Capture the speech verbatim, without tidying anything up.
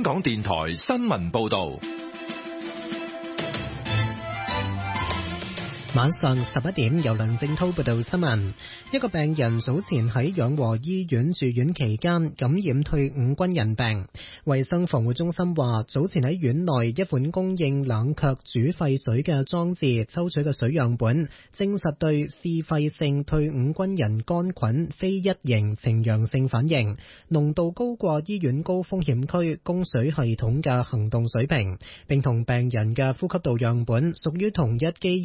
港電台新聞報道。 晚上十一點，由梁正滔報道新聞。一個病人早前喺養和醫院住院期間感染退伍軍人病。衛生防護中心話，早前喺院內一款供應冷卻煮沸水嘅裝置抽取嘅水樣本，證實對嗜肺性退伍軍人桿菌非一型呈陽性反應，濃度高過醫院高風險區供水系統嘅行動水平，並同病人嘅呼吸道樣本屬於同一基因